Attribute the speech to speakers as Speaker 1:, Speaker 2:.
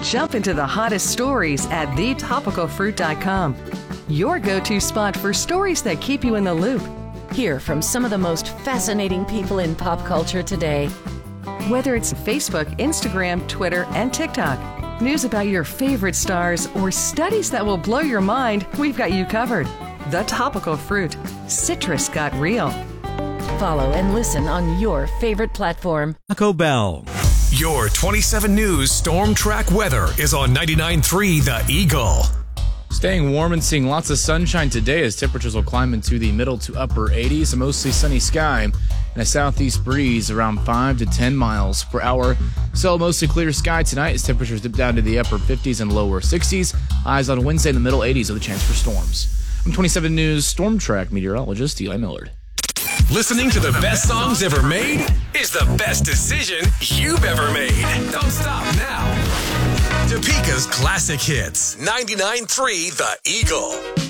Speaker 1: Jump into the hottest stories at thetopicalfruit.com. Your go-to spot for stories that keep you in the loop. Hear from some of the most fascinating people in pop culture today. Whether it's Facebook, Instagram, Twitter, and TikTok, news about your favorite stars, or studies that will blow your mind, we've got you covered. The Topical Fruit. Citrus got real. Follow and listen on your favorite platform.
Speaker 2: Taco Bell.
Speaker 3: Your 27 News Storm Track weather is on 99.3 The Eagle.
Speaker 4: Staying warm and seeing lots of sunshine today as temperatures will climb into the middle to upper 80s. A mostly sunny sky and a southeast breeze around 5 to 10 miles per hour. So mostly clear sky tonight as temperatures dip down to the upper 50s and lower 60s. Highs on Wednesday in the middle 80s with a chance for storms. I'm 27 News Storm Track meteorologist Eli Millard.
Speaker 3: Listening to the best songs ever made is the best decision you've ever made. Don't stop now. Topeka's classic hits. 99.3 The Eagle.